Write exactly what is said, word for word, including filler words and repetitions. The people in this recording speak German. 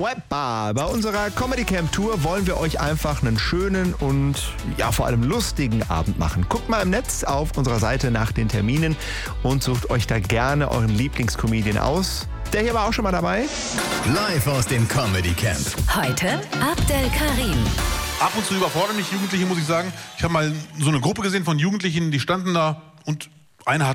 Webbar. Bei unserer Comedy Camp Tour wollen wir euch einfach einen schönen und ja vor allem lustigen Abend machen. Guckt mal im Netz auf unserer Seite nach den Terminen und sucht euch da gerne euren Lieblingscomedian aus. Der hier war auch schon mal dabei. Live aus dem Comedy Camp. Heute Abdel Karim. Ab und zu überfordern mich Jugendliche, muss ich sagen. Ich habe mal so eine Gruppe gesehen von Jugendlichen, die standen da und einer hat